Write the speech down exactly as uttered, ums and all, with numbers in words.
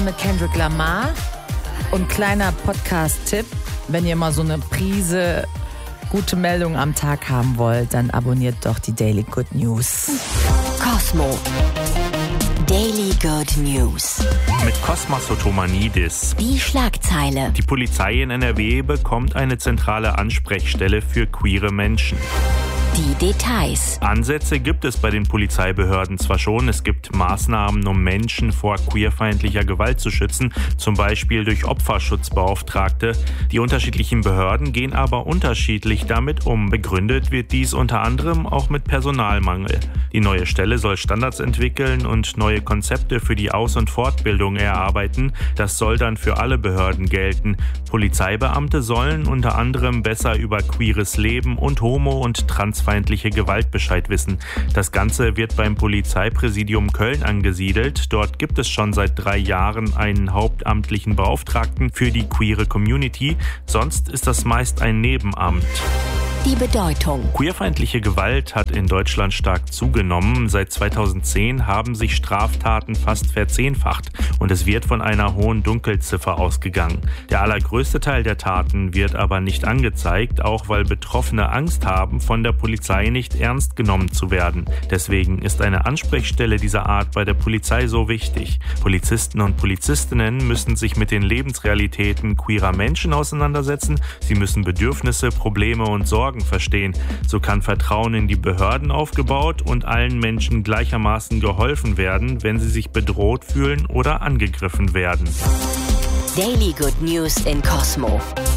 mit Kendrick Lamar. Und kleiner Podcast-Tipp, wenn ihr mal so eine Prise gute Meldung am Tag haben wollt, dann abonniert doch die Daily Good News. Cosmo. Daily Good News. Mit Kosmas Otomanidis. Die Schlagzeile. Die Polizei in N R W bekommt eine zentrale Ansprechstelle für queere Menschen. Die Details. Ansätze gibt es bei den Polizeibehörden zwar schon, es gibt Maßnahmen, um Menschen vor queerfeindlicher Gewalt zu schützen, zum Beispiel durch Opferschutzbeauftragte. Die unterschiedlichen Behörden gehen aber unterschiedlich damit um. Begründet wird dies unter anderem auch mit Personalmangel. Die neue Stelle soll Standards entwickeln und neue Konzepte für die Aus- und Fortbildung erarbeiten. Das soll dann für alle Behörden gelten. Polizeibeamte sollen unter anderem besser über queeres Leben und homo- und transfeindliche Gewalt Bescheid wissen. Das Ganze wird beim Polizeipräsidium Köln angesiedelt. Dort gibt es schon seit drei Jahren einen hauptamtlichen Beauftragten für die queere Community. Sonst ist das meist ein Nebenamt. Die Bedeutung. Queerfeindliche Gewalt hat in Deutschland stark zugenommen. Seit zweitausendzehn haben sich Straftaten fast verzehnfacht und es wird von einer hohen Dunkelziffer ausgegangen. Der allergrößte Teil der Taten wird aber nicht angezeigt, auch weil Betroffene Angst haben, von der Polizei nicht ernst genommen zu werden. Deswegen ist eine Ansprechstelle dieser Art bei der Polizei so wichtig. Polizisten und Polizistinnen müssen sich mit den Lebensrealitäten queerer Menschen auseinandersetzen. Sie müssen Bedürfnisse, Probleme und Sorgen verstehen. So kann Vertrauen in die Behörden aufgebaut und allen Menschen gleichermaßen geholfen werden, wenn sie sich bedroht fühlen oder angegriffen werden. Daily Good News in Cosmo.